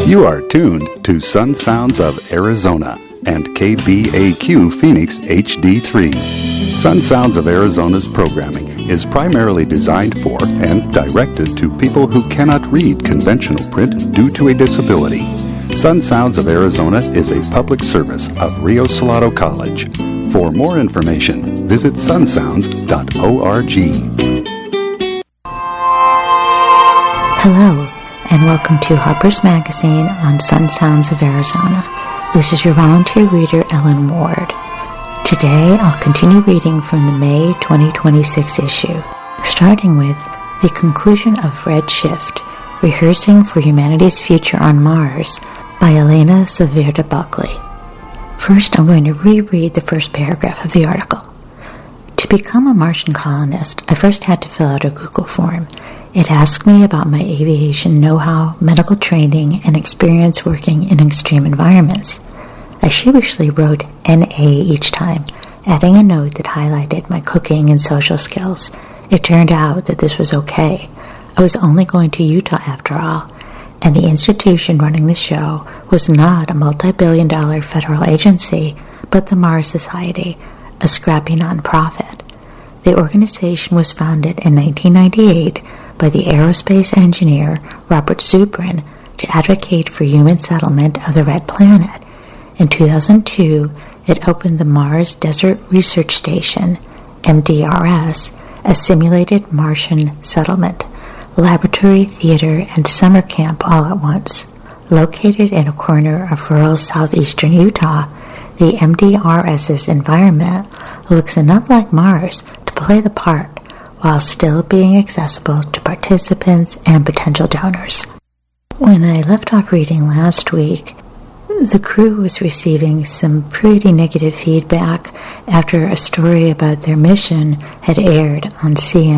You are tuned to Sun Sounds of Arizona and KBAQ Phoenix HD3. Sun Sounds of Arizona's programming is primarily designed for and directed to people who cannot read conventional print due to a disability. Sun Sounds of Arizona is a public service of Rio Salado College. For more information, visit sunsounds.org. Hello, and welcome to Harper's Magazine on Sun Sounds of Arizona. This is your volunteer reader, Ellen Ward. Today, I'll continue reading from the May 2026 issue, starting with The Conclusion of Red Shift, Rehearsing for Humanity's Future on Mars by Elena Savirda Buckley. First, I'm going to reread the first paragraph of the article. To become a Martian colonist, I first had to fill out a Google form. It asked me about my aviation know-how, medical training, and experience working in extreme environments. I sheepishly wrote NA each time, adding a note that highlighted my cooking and social skills. It turned out that this was okay. I was only going to Utah after all, and the institution running the show was not a multi-billion-dollar federal agency, but the Mars Society, a scrappy nonprofit. The organization was founded in 1998 by the aerospace engineer Robert Zubrin to advocate for human settlement of the Red Planet. In 2002, it opened the Mars Desert Research Station, MDRS, a simulated Martian settlement, laboratory, theater, and summer camp all at once. Located in a corner of rural southeastern Utah, the MDRS's environment looks enough like Mars to play the part, while still being accessible to participants and potential donors. When I left off reading last week, the crew was receiving some pretty negative feedback after a story about their mission had aired on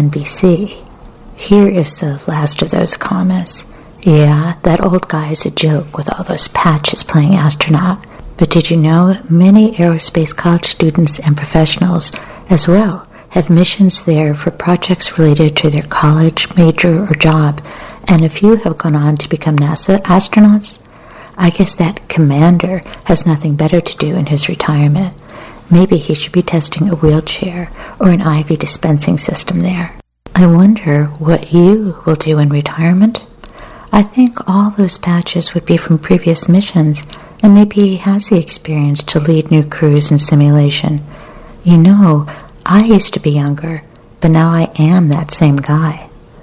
CNBC. Here is the last of those comments. Yeah, that old guy is a joke with all those patches playing astronaut. But did you know many aerospace college students and professionals as well have missions there for projects related to their college, major, or job, and a few have gone on to become NASA astronauts? I guess that commander has nothing better to do in his retirement. Maybe he should be testing a wheelchair or an IV dispensing system there. I wonder what you will do in retirement. I think all those patches would be from previous missions, and maybe he has the experience to lead new crews in simulation. You know, I used to be younger, but now I am that same guy.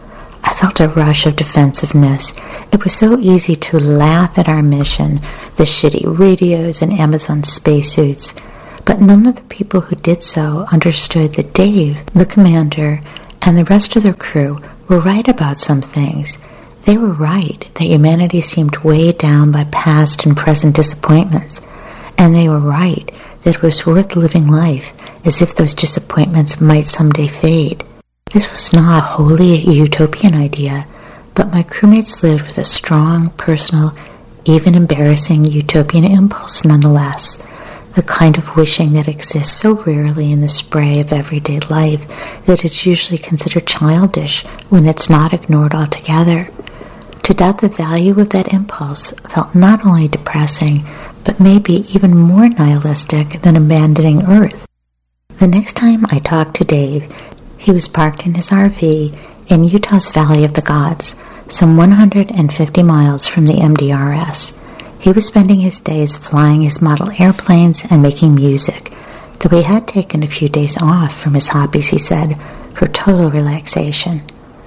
I felt a rush of defensiveness. It was so easy to laugh at our mission, the shitty radios and Amazon spacesuits, but none of the people who did so understood that Dave, the commander, and the rest of their crew were right about some things. They were right that humanity seemed weighed down by past and present disappointments, and they were right that it was worth living life as if those disappointments might someday fade. This was not a wholly utopian idea, but my crewmates lived with a strong, personal, even embarrassing utopian impulse nonetheless, the kind of wishing that exists so rarely in the spray of everyday life that it's usually considered childish when it's not ignored altogether. To doubt the value of that impulse felt not only depressing, but maybe even more nihilistic than abandoning Earth. The next time I talked to Dave, he was parked in his RV in Utah's Valley of the Gods, some 150 miles from the MDRS. He was spending his days flying his model airplanes and making music, though he had taken a few days off from his hobbies, he said, for total relaxation.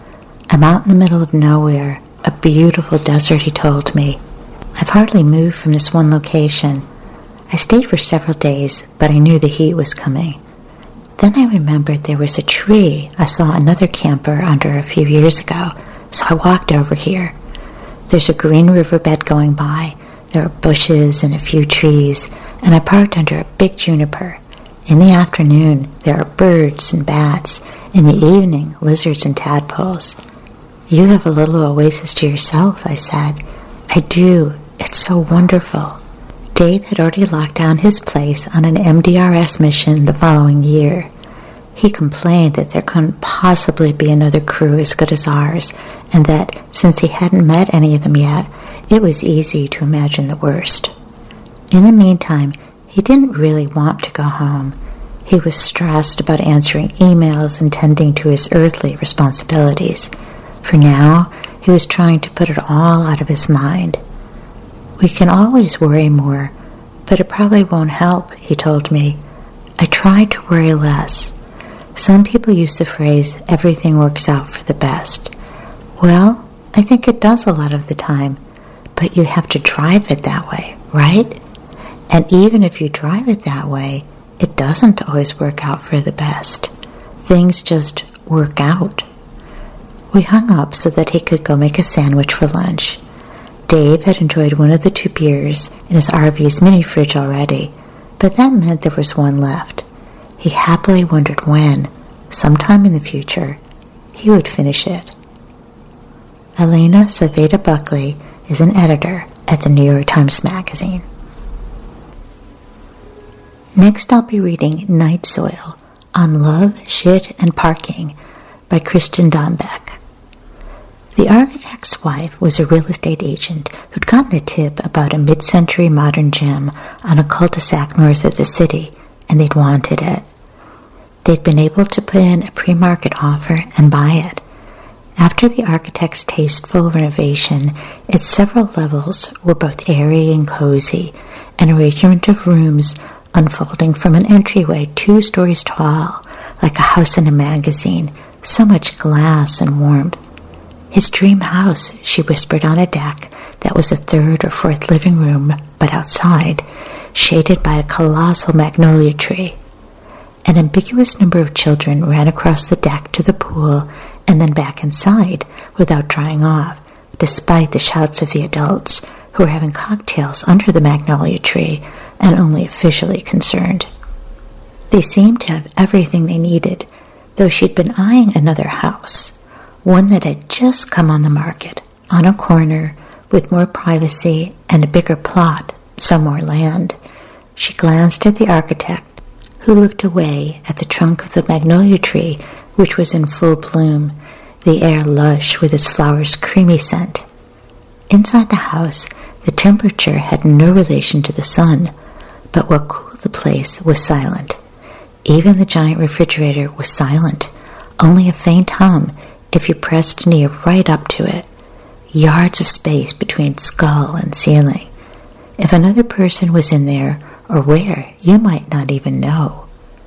I'm out in the middle of nowhere, a beautiful desert, he told me. I've hardly moved from this one location. I stayed for several days, but I knew the heat was coming. Then I remembered there was a tree I saw another camper under a few years ago, so I walked over here. There's a green riverbed going by. There are bushes and a few trees, and I parked under a big juniper. In the afternoon, there are birds and bats. In the evening, lizards and tadpoles. You have a little oasis to yourself, I said. I do. It's so wonderful. Dave had already locked down his place on an MDRS mission the following year. He complained that there couldn't possibly be another crew as good as ours, and that, since he hadn't met any of them yet, It was easy to imagine the worst. In the meantime, he didn't really want to go home. He was stressed about answering emails and tending to his earthly responsibilities. For now, he was trying to put it all out of his mind. We can always worry more, but it probably won't help, he told me. I try to worry less. Some people use the phrase, everything works out for the best. Well, I think it does a lot of the time, but you have to drive it that way, right? And even if you drive it that way, it doesn't always work out for the best. Things just work out. We hung up so that he could go make a sandwich for lunch. Dave had enjoyed one of the 2 beers in his RV's mini fridge already, but that meant there was one left. He happily wondered when, sometime in the future, he would finish it. Elena Saveda Buckley is an editor at the New York Times Magazine. Next I'll be reading Night Soil on Love, Shit, and Parking by Kristen Dombeck. The architect's wife was a real estate agent who'd gotten a tip about a mid-century modern gem on a cul-de-sac north of the city, and they'd wanted it. They'd been able to put in a pre-market offer and buy it. After the architect's tasteful renovation, its several levels were both airy and cozy, an arrangement of rooms unfolding from an entryway 2 stories tall, like a house in a magazine, so much glass and warmth. His dream house, she whispered, on a deck that was a 3rd or 4th living room, but outside, shaded by a colossal magnolia tree. An ambiguous number of children ran across the deck to the pool and then back inside without drying off, despite the shouts of the adults who were having cocktails under the magnolia tree and only officially concerned. They seemed to have everything they needed, though she'd been eyeing another house, one that had just come on the market, on a corner, with more privacy and a bigger plot, some more land. She glanced at the architect, who looked away at the trunk of the magnolia tree, which was in full bloom, the air lush with its flowers' creamy scent. Inside the house, the temperature had no relation to the sun, but what cooled the place was silent. Even the giant refrigerator was silent, only a faint hum if you pressed an ear right up to it. Yards of space between skull and ceiling. If another person was in there or where, you might not even know.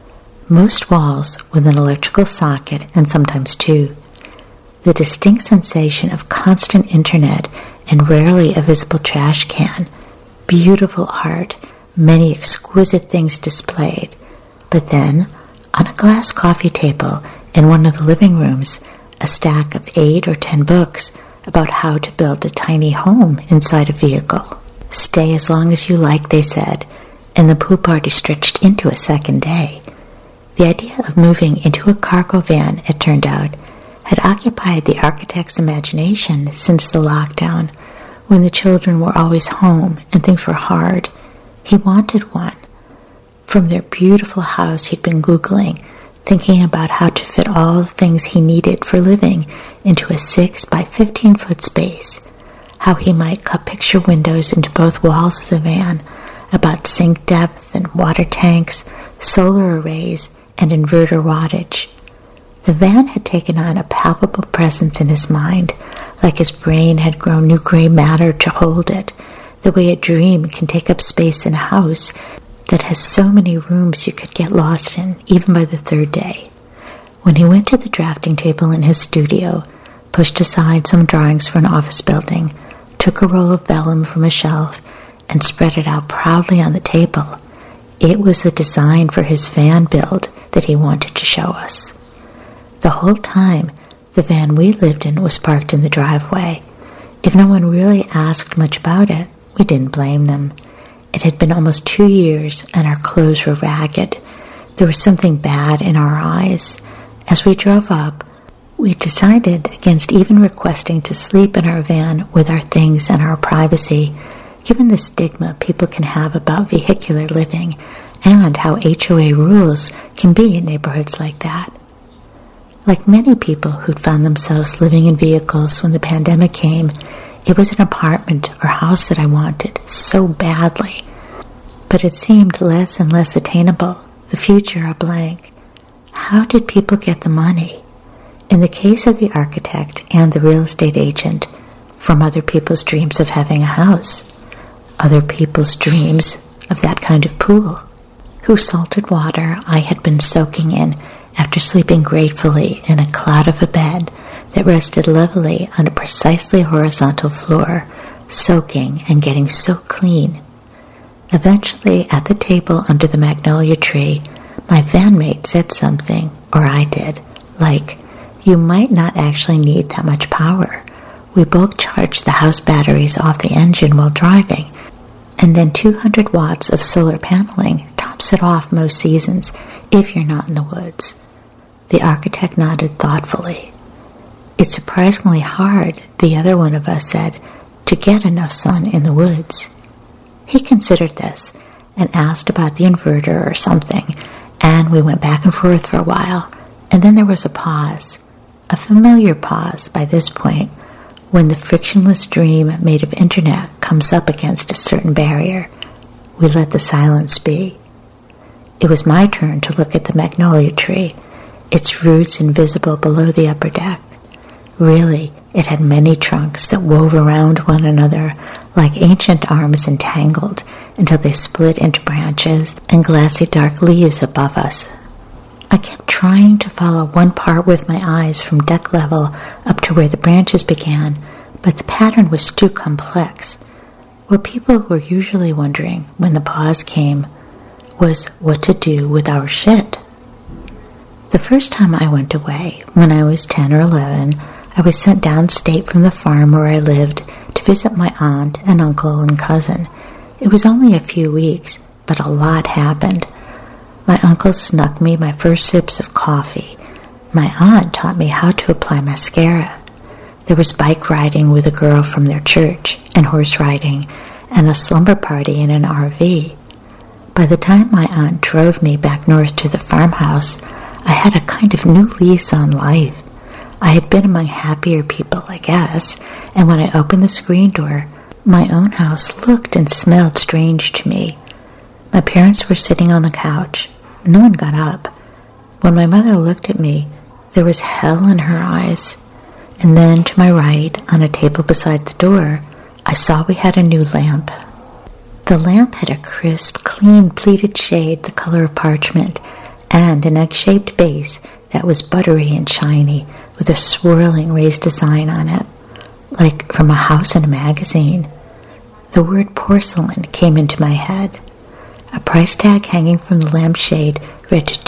Most walls with an electrical socket, and sometimes 2. The distinct sensation of constant internet and rarely a visible trash can. Beautiful art, many exquisite things displayed. But then, on a glass coffee table in one of the living rooms, a stack of 8 or 10 books about how to build a tiny home inside a vehicle. Stay as long as you like, they said, and the pool party stretched into a second day. The idea of moving into a cargo van, it turned out, had occupied the architect's imagination since the lockdown, when the children were always home and things were hard. He wanted one. From their beautiful house he'd been Googling, thinking about how to fit all the things he needed for living into a 6 by 15 foot space, how he might cut picture windows into both walls of the van, about sink depth and water tanks, solar arrays, and inverter wattage. The van had taken on a palpable presence in his mind, like his brain had grown new gray matter to hold it, the way a dream can take up space in a house that has so many rooms you could get lost in, even by the 3rd day. When he went to the drafting table in his studio, pushed aside some drawings for an office building, took a roll of vellum from a shelf, and spread it out proudly on the table, it was the design for his van build that he wanted to show us. The whole time, the van we lived in was parked in the driveway. If no one really asked much about it, we didn't blame them. It had been almost 2 years, and our clothes were ragged. There was something bad in our eyes. As we drove up, we decided against even requesting to sleep in our van with our things and our privacy, given the stigma people can have about vehicular living and how HOA rules can be in neighborhoods like that. Like many people who'd found themselves living in vehicles when the pandemic came, It was an apartment or house that I wanted so badly, but it seemed less and less attainable, the future a blank. How did people get the money? In the case of the architect and the real estate agent, from other people's dreams of having a house, other people's dreams of that kind of pool, whose salted water I had been soaking in after sleeping gratefully in a cloud of a bed that rested levelly on a precisely horizontal floor, soaking and getting so clean. Eventually, at the table under the magnolia tree, my vanmate said something, or I did, like, "You might not actually need that much power. We bulk charge the house batteries off the engine while driving, and then 200 watts of solar paneling tops it off most seasons if you're not in the woods." The architect nodded thoughtfully. "It's surprisingly hard," the other one of us said, "to get enough sun in the woods." He considered this and asked about the inverter or something, and we went back and forth for a while, and then there was a pause, a familiar pause by this point, when the frictionless dream made of internet comes up against a certain barrier. We let the silence be. It was my turn to look at the magnolia tree, its roots invisible below the upper deck. Really, it had many trunks that wove around one another like ancient arms entangled until they split into branches and glassy dark leaves above us. I kept trying to follow one part with my eyes from deck level up to where the branches began, but the pattern was too complex. What people were usually wondering when the pause came was what to do with our shit. The first time I went away, when I was 10 or 11, I was sent downstate from the farm where I lived to visit my aunt and uncle and cousin. It was only a few weeks, but a lot happened. My uncle snuck me my first sips of coffee. My aunt taught me how to apply mascara. There was bike riding with a girl from their church, and horse riding, and a slumber party in an RV. By the time my aunt drove me back north to the farmhouse, I had a kind of new lease on life. I had been among happier people, I guess, and when I opened the screen door, my own house looked and smelled strange to me. My parents were sitting on the couch. No one got up. When my mother looked at me, there was hell in her eyes. And then to my right, on a table beside the door, I saw we had a new lamp. The lamp had a crisp, clean, pleated shade the color of parchment, and an egg-shaped base that was buttery and shiny, with a swirling raised design on it, like from a house in a magazine. The word porcelain came into my head. A price tag hanging from the lampshade read to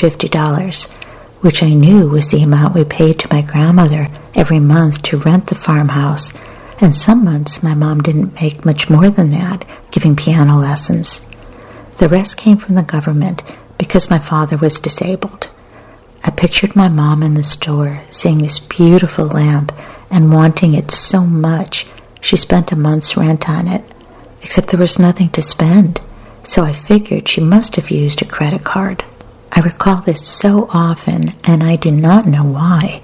$250, which I knew was the amount we paid to my grandmother every month to rent the farmhouse, and some months my mom didn't make much more than that, giving piano lessons. The rest came from the government because my father was disabled. I pictured my mom in the store, seeing this beautiful lamp and wanting it so much she spent a month's rent on it, except there was nothing to spend, so I figured she must have used a credit card. I recall this so often, and I do not know why.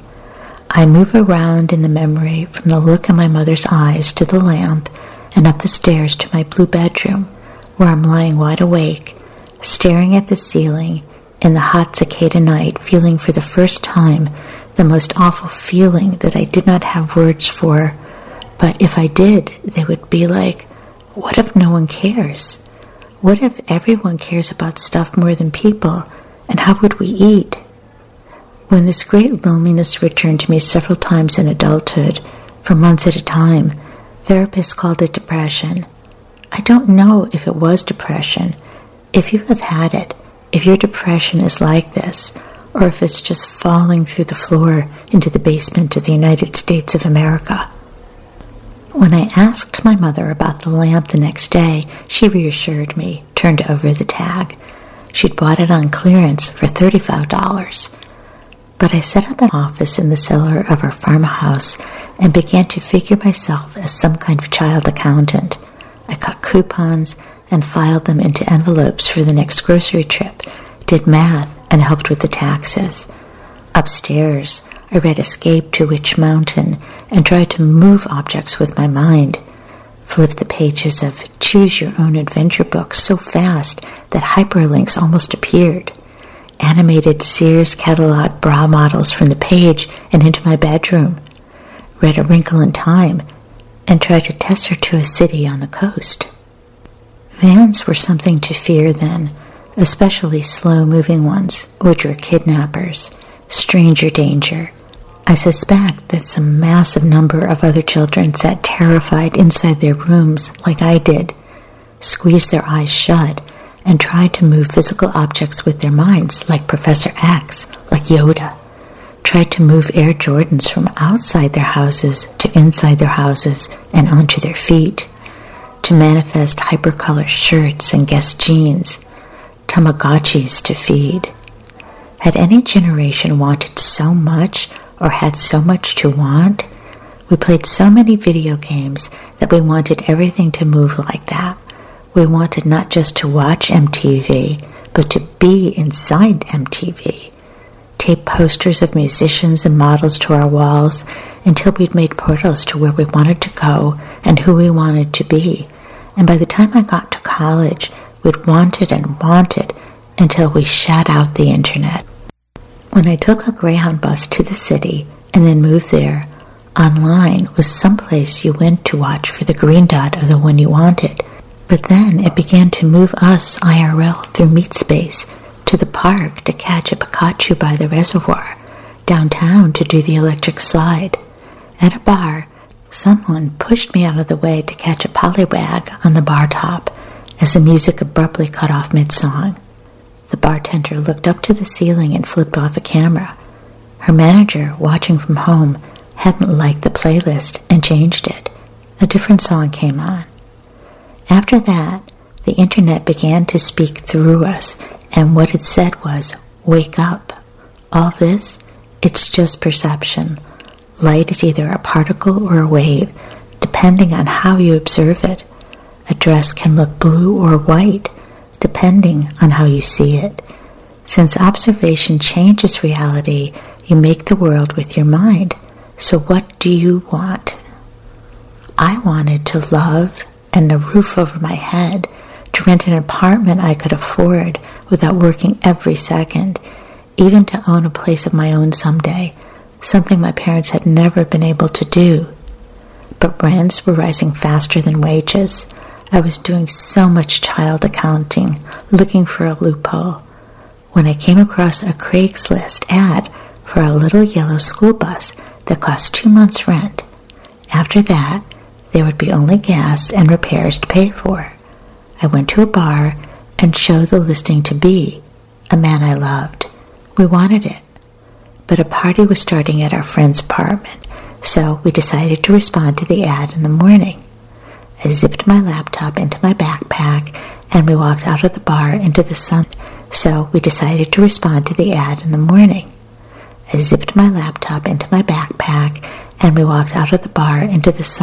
I move around in the memory from the look in my mother's eyes to the lamp and up the stairs to my blue bedroom, where I'm lying wide awake, staring at the ceiling in the hot cicada night, feeling for the first time the most awful feeling that I did not have words for. But if I did, they would be like, what if no one cares? What if everyone cares about stuff more than people? And how would we eat? When this great loneliness returned to me several times in adulthood, for months at a time, therapists called it depression. I don't know if it was depression. If you have had it, if your depression is like this, or if it's just falling through the floor into the basement of the United States of America. When I asked my mother about the lamp the next day, she reassured me, turned over the tag. She'd bought it on clearance for $35. But I set up an office in the cellar of our farmhouse and began to figure myself as some kind of child accountant. I cut coupons and filed them into envelopes for the next grocery trip, did math, and helped with the taxes. Upstairs, I read Escape to Witch Mountain and tried to move objects with my mind. Flipped the pages of Choose Your Own Adventure books so fast that hyperlinks almost appeared. Animated Sears catalog bra models from the page and into my bedroom. Read A Wrinkle in Time and tried to test her to a city on the coast. Vans were something to fear then, especially slow-moving ones, which were kidnappers, stranger danger. I suspect that some massive number of other children sat terrified inside their rooms like I did, squeezed their eyes shut, and tried to move physical objects with their minds like Professor X, like Yoda. Tried to move Air Jordans from outside their houses to inside their houses and onto their feet. To manifest hypercolor shirts and Guess jeans. Tamagotchis to feed. Had any generation wanted so much or had so much to want? We played so many video games that we wanted everything to move like that. We wanted not just to watch MTV, but to be inside MTV. Tape posters of musicians and models to our walls until we'd made portals to where we wanted to go and who we wanted to be. And by the time I got to college, we'd wanted and wanted until we shut out the internet. When I took a Greyhound bus to the city and then moved there, online was someplace you went to watch for the green dot of the one you wanted. But then it began to move us IRL through MeetSpace to the park to catch a Pikachu by the reservoir, downtown to do the electric slide. At a bar, someone pushed me out of the way to catch a pollywag on the bar top as the music abruptly cut off mid-song. The bartender looked up to the ceiling and flipped off a camera. Her manager, watching from home, hadn't liked the playlist and changed it. A different song came on. After that, the internet began to speak through us, and what it said was, "Wake up. All this, it's just perception. Light is either a particle or a wave, depending on how you observe it. A dress can look blue or white, depending on how you see it. Since observation changes reality, you make the world with your mind. So what do you want?" I wanted to love and a roof over my head, to rent an apartment I could afford without working every second, even to own a place of my own someday, something my parents had never been able to do. But rents were rising faster than wages. I was doing so much child accounting, looking for a loophole, when I came across a Craigslist ad for a little yellow school bus that cost 2 months' rent. After that, there would be only gas and repairs to pay for. I went to a bar and showed the listing to B, a man I loved. We wanted it. But a party was starting at our friend's apartment, so we decided to respond to the ad in the morning. I zipped my laptop into my backpack and we walked out of the bar into the sun. So we decided to respond to the ad in the morning. I zipped my laptop into my backpack and we walked out of the bar into the sun.